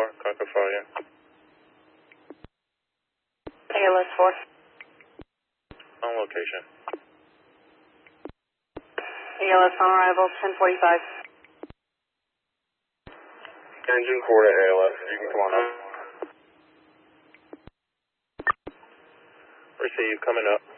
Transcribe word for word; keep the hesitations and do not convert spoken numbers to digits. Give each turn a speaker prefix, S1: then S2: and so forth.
S1: four, Concord four, yeah.
S2: A L S four.
S1: On location.
S2: A L S on arrival, ten forty-five.
S1: Engine four to A L S, you can come on up. Receive, coming up.